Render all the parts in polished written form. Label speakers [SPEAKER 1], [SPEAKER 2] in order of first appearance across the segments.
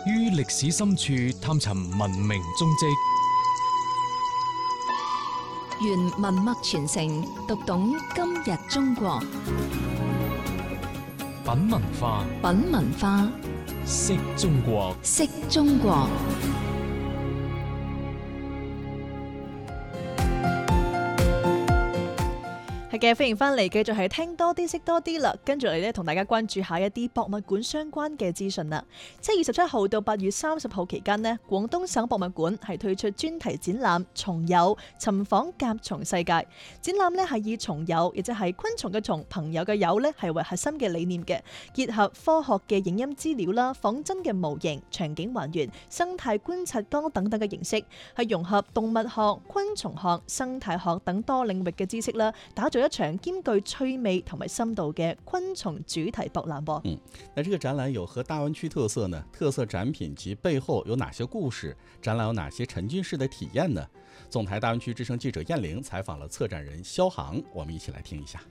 [SPEAKER 1] 於歷史深處探尋文明蹤跡，
[SPEAKER 2] 原文脈傳承，讀懂今日中國。
[SPEAKER 1] 品文化，
[SPEAKER 2] 品文化，
[SPEAKER 1] 識中國，
[SPEAKER 2] 識中國。
[SPEAKER 3] 係嘅，歡迎翻嚟，繼續係聽多啲識多啲啦。跟住嚟咧，同大家關注下一啲博物館相關嘅資訊啦。7月17號到8月30號期間呢，廣東省博物館係推出專題展覽《蟲友尋訪甲蟲世界》。展覽呢係以蟲友，亦即係昆蟲嘅蟲、朋友嘅友呢係為核心嘅理念嘅，結合科學嘅影音資料啦、仿真嘅模型、場景還原、生態觀察缸等等嘅形式，係融合動物學、昆蟲學、生態學等多領域嘅知識啦，打造一場兼具趣味同埋深度嘅昆蟲主題博覽。
[SPEAKER 4] 那這個展覽有何大灣區特色呢？特色展品及背後有哪些故事？展覽有哪些沉浸式的體驗呢？總台大灣區之聲記者燕玲採訪了策展人肖航，我們一起來聽一下。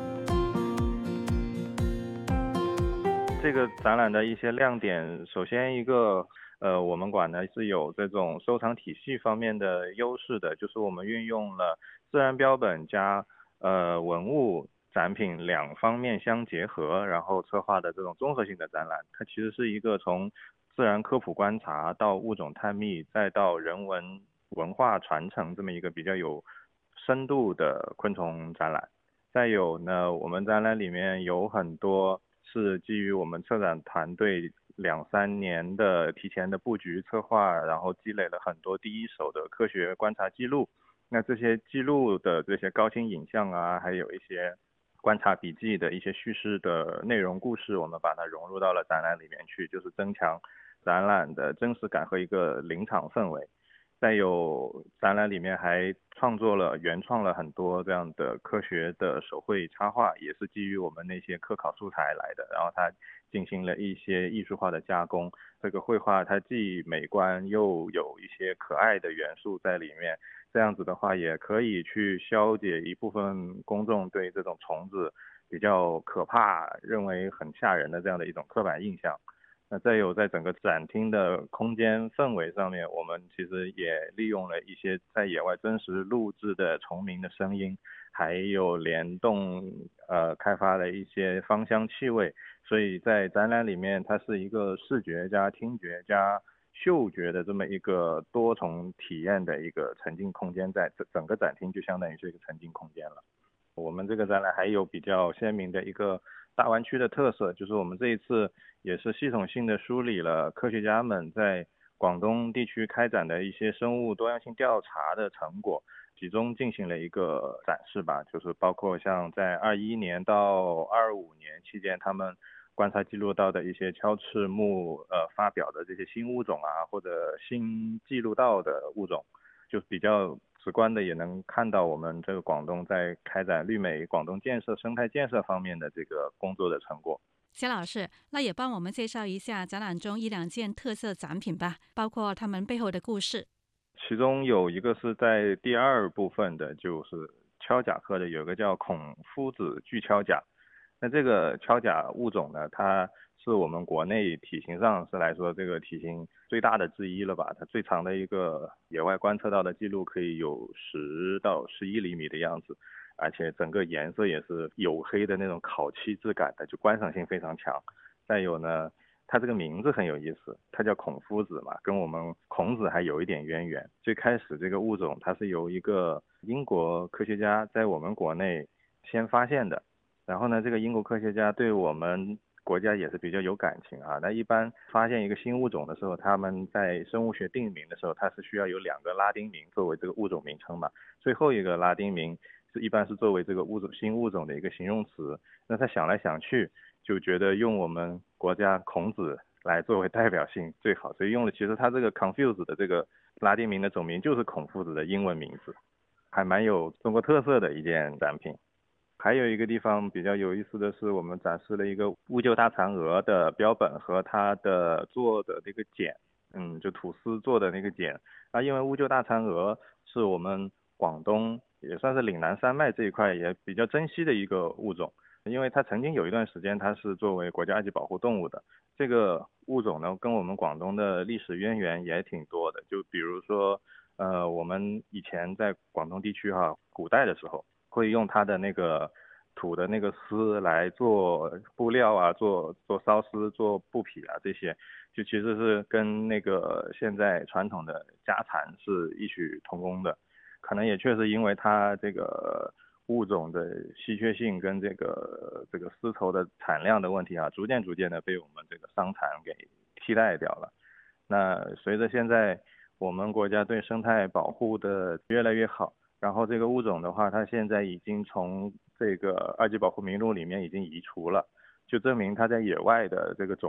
[SPEAKER 5] 這個展覽的一些亮點，首先一個我們館呢是有這種收藏體系方面的優勢的，就是我們運用了自然標本加文物展品兩方面相結合，然後策劃的這種綜合性的展覽。它其實是一個從自然科普觀察到物種探秘，再到人文文化傳承這麼一個比較有深度的昆蟲展覽。再有呢，我們展覽裡面有很多是基於我們策展團隊2-3年的提前的佈局策劃，然後積累了很多第一手的科學觀察記錄。那這些記錄的這些高清影像啊，還有一些觀察筆記的一些敘事的內容故事，我們把它融入到了展覽裡面去，就是增強展覽的真實感和一個臨場氛圍。再有展覽裡面還原創了很多這樣的科學的手繪插畫，也是基於我們那些科考素材來的，然後它進行了一些藝術化的加工。這個繪畫它既美觀又有一些可愛的元素在裡面，這樣子的話也可以去消解一部分公眾對這種蟲子比較可怕、認為很嚇人的這樣的一種刻板印象。那再有在整個展廳的空間氛圍上面，我們其實也利用了一些在野外真實錄製的蟲鳴的聲音，還有聯動開發了一些芳香氣味，所以在展覽裡面它是一個視覺加聽覺加嗅覺的這麼一個多重體驗的一個沉浸空間，在整個展廳就相當於是一個沉浸空間了。我們這個展覽還有比較鮮明的一個大灣區的特色，就是我們這一次也是系統性的梳理了科學家們在廣東地區開展的一些生物多樣性調查的成果，集中進行了一個展示吧，就是包括像在21年到25年期間，他們觀察記錄到的一些鞘翅目發表的這些新物種啊，或者新記錄到的物種，就比較直觀的也能看到我們這個廣東在開展綠美廣東建設、生態建設方面的這個工作的成果。
[SPEAKER 6] 肖老師，那也幫我們介紹一下展覽中1-2件特色展品吧，包括他們背後的故事。
[SPEAKER 5] 其中有一個是在第2部分的，就是鍬甲科的，有一個叫孔夫子巨鍬甲。那這個鍬甲物種呢，它是我們國內體型上是來說這個體型最大的之一了吧，它最長的一個野外觀測到的記錄可以有10到11厘米的樣子，而且整個顏色也是黝黑的那種烤漆質感的，就觀賞性非常強。再有呢，它這個名字很有意思，它叫孔夫子嘛，跟我們孔子還有一點淵源。最開始這個物種它是由一個英國科學家在我們國內先發現的，然後呢，這個英國科學家對我們國家也是比較有感情啊。那一般發現一個新物種的時候，他們在生物學定名的時候，它是需要有2個拉丁名作為這個物種名稱嘛。最後一個拉丁名一般是作為這個新物種的一個形容詞。那他想來想去，就覺得用我們國家孔子來作為代表性最好，所以用了其實他這個 confuse 的這個拉丁名的總名就是孔夫子的英文名字，還蠻有中國特色的一件展品。還有一個地方比較有意思的是，我們展示了一個烏桕大蠶蛾的標本和它的做的那個繭，就吐絲做的那個繭。因為烏桕大蠶蛾是我們廣東也算是嶺南山脈這一塊也比較珍惜的一個物種，因為它曾經有一段時間它是作為國家二級保護動物的。這個物种呢，跟我们广东的历史渊源也挺多的。就比如说，我们以前在广东地区哈，古代的时候会用它的那个土的那个丝来做布料啊，做缫丝、做布匹啊这些，就其实是跟那个现在传统的家蚕是异曲同工的。可能也确实因为它这个物种的稀缺性跟这个丝绸的产量的问题啊，逐渐的被我们这个桑蚕给替代掉了。那随着现在我们国家对生态保护的越来越好，然后这个物种的话，它现在已经从这个二级保护名录里面已经移除了，就证明它在野外的这个种